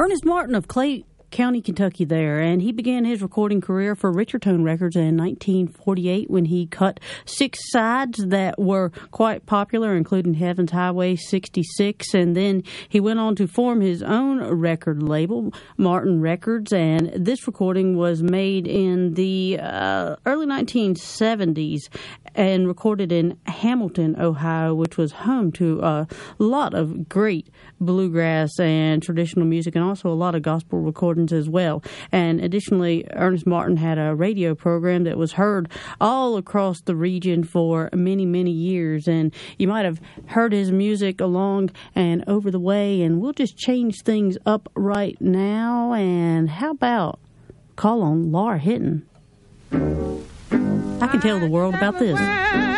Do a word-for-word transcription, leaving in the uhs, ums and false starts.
Ernest Martin of Clay County, Kentucky there, and he began his recording career for Richardtone Records in nineteen forty-eight when he cut six sides that were quite popular, including Heaven's Highway sixty-six, and then he went on to form his own record label, Martin Records, and this recording was made in the uh, early nineteen seventies and recorded in Hamilton, Ohio, which was home to a lot of great bluegrass and traditional music, and also a lot of gospel recordings as well. And additionally, Ernest Martin had a radio program that was heard all across the region for many, many years. And you might have heard his music along and over the way. And we'll just change things up right now. And how about call on Laura Hinton? I can tell the world about this.